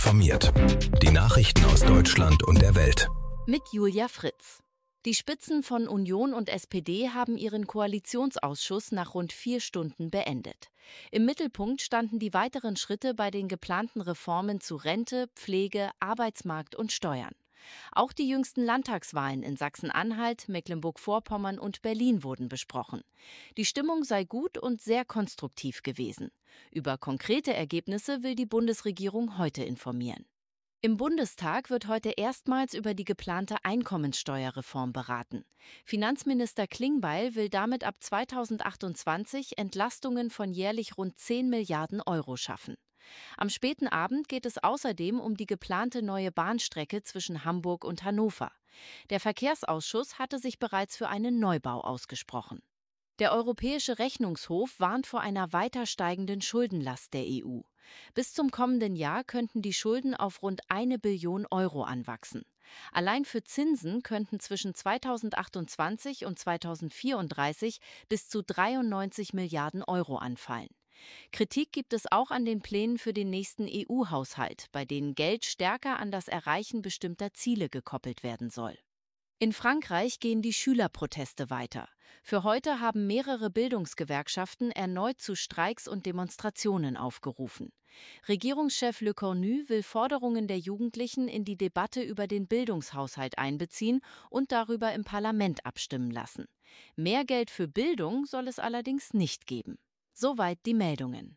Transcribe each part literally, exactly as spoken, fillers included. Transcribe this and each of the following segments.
informiert. Die Nachrichten aus Deutschland und der Welt. Mit Julia Fritz. Die Spitzen von Union und S P D haben ihren Koalitionsausschuss nach rund vier Stunden beendet. Im Mittelpunkt standen die weiteren Schritte bei den geplanten Reformen zu Rente, Pflege, Arbeitsmarkt und Steuern. Auch die jüngsten Landtagswahlen in Sachsen-Anhalt, Mecklenburg-Vorpommern und Berlin wurden besprochen. Die Stimmung sei gut und sehr konstruktiv gewesen. Über konkrete Ergebnisse will die Bundesregierung heute informieren. Im Bundestag wird heute erstmals über die geplante Einkommensteuerreform beraten. Finanzminister Klingbeil will damit ab zweitausendachtundzwanzig Entlastungen von jährlich rund zehn Milliarden Euro schaffen. Am späten Abend geht es außerdem um die geplante neue Bahnstrecke zwischen Hamburg und Hannover. Der Verkehrsausschuss hatte sich bereits für einen Neubau ausgesprochen. Der Europäische Rechnungshof warnt vor einer weiter steigenden Schuldenlast der E U. Bis zum kommenden Jahr könnten die Schulden auf rund eine Billion Euro anwachsen. Allein für Zinsen könnten zwischen zweitausendachtundzwanzig und zweitausendvierunddreißig bis zu dreiundneunzig Milliarden Euro anfallen. Kritik gibt es auch an den Plänen für den nächsten E U-Haushalt, bei denen Geld stärker an das Erreichen bestimmter Ziele gekoppelt werden soll. In Frankreich gehen die Schülerproteste weiter. Für heute haben mehrere Bildungsgewerkschaften erneut zu Streiks und Demonstrationen aufgerufen. Regierungschef Le Cornu will Forderungen der Jugendlichen in die Debatte über den Bildungshaushalt einbeziehen und darüber im Parlament abstimmen lassen. Mehr Geld für Bildung soll es allerdings nicht geben. Soweit die Meldungen.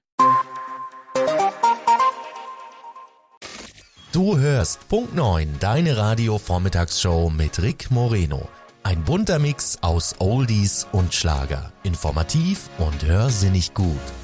Du hörst Punkt neun, deine Radio-Vormittagsshow mit Rick Moreno. Ein bunter Mix aus Oldies und Schlager. Informativ und hörsinnig gut.